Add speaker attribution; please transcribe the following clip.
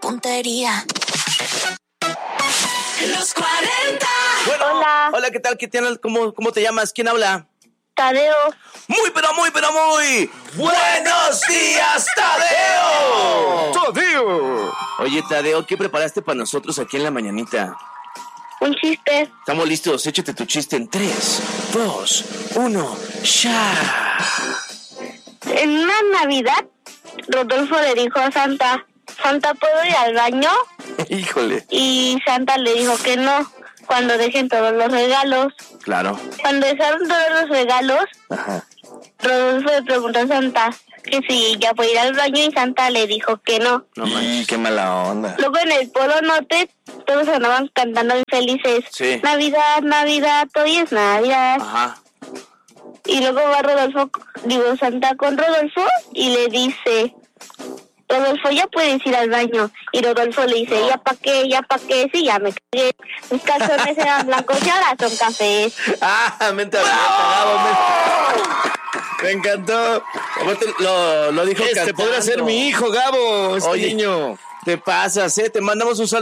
Speaker 1: puntería.
Speaker 2: Los 40.
Speaker 3: Bueno,
Speaker 4: Hola.
Speaker 3: Hola, ¿qué tal? ¿Cómo te llamas? ¿Quién habla?
Speaker 4: Tadeo.
Speaker 3: Muy, pero muy, pero muy. ¡Buenos días, Tadeo!
Speaker 5: ¡Tadeo!
Speaker 3: Oye, Tadeo, ¿qué preparaste para nosotros aquí en la mañanita?
Speaker 4: Un chiste.
Speaker 3: Estamos listos, échate tu chiste en 3, 2, 1, ¡ya!
Speaker 4: En una Navidad, Rodolfo le dijo a Santa, Santa, ¿puedo ir al baño?
Speaker 3: Híjole.
Speaker 4: Y Santa le dijo que no, cuando dejen todos los regalos.
Speaker 3: Claro.
Speaker 4: Cuando dejaron todos los regalos,
Speaker 3: Ajá.
Speaker 4: Rodolfo le preguntó a Santa que si ya puede ir al baño y Santa le dijo que no.
Speaker 3: No manches.
Speaker 5: Qué mala onda.
Speaker 4: Luego en el Polo Norte todos andaban cantando felices.
Speaker 3: Sí.
Speaker 4: Navidad, Navidad, hoy es Navidad.
Speaker 3: Ajá.
Speaker 4: Y luego va Santa con Rodolfo y le dice, Rodolfo, ya puedes ir al baño. Y Rodolfo le dice, ¿ya pa' qué? Sí, ya me cagué. Mis calzones eran blancos y ahora son cafés.
Speaker 3: ¡Mente abierta,
Speaker 5: Me encantó.
Speaker 3: Aparte, lo dijo
Speaker 5: Este
Speaker 3: cantando.
Speaker 5: podría ser mi hijo, Gabo. Este
Speaker 3: Oye.
Speaker 5: niño.
Speaker 3: Te pasas, te mandamos un saludo.